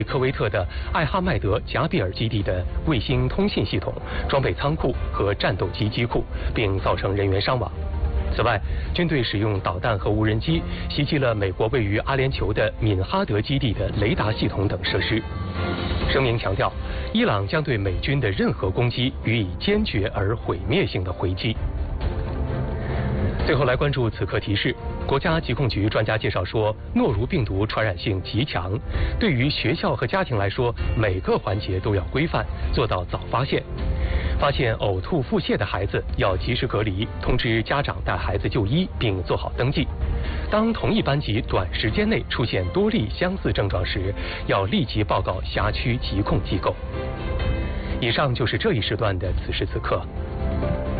科威特的艾哈迈德贾比尔基地的卫星通信系统、装备仓库和战斗机机库，并造成人员伤亡。此外，军队使用导弹和无人机袭击了美国位于阿联酋的敏哈德基地的雷达系统等设施。声明强调，伊朗将对美军的任何攻击予以坚决而毁灭性的回击。最后来关注此刻提示。国家疾控局专家介绍说，诺如病毒传染性极强，对于学校和家庭来说，每个环节都要规范，做到早发现。发现呕吐、腹泻的孩子要及时隔离，通知家长带孩子就医，并做好登记。当同一班级短时间内出现多例相似症状时，要立即报告辖区疾控机构。以上就是这一时段的此时此刻。